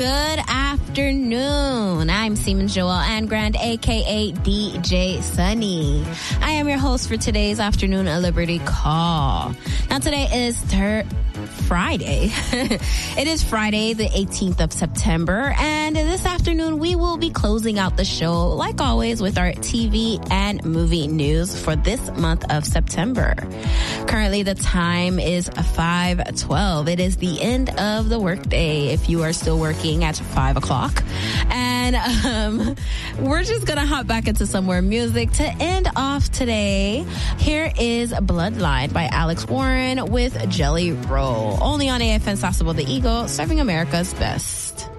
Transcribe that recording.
Good afternoon. I'm Seaman Joel Ann Grand, a.k.a. DJ Sunny. I am your host for today's Afternoon at Liberty Call. Now, today is Friday. It is Friday, the 18th of September, and this afternoon we will be closing out the show, like always, with our TV and movie news for this month of September. Currently, the time is 5:12. It is the end of the workday if you are still working at 5 o'clock. And we're just going to hop back into some more music to end off today. Here is Bloodline by Alex Warren with Jelly Roll. Only on AFN Sasebo The Eagle, serving America's best.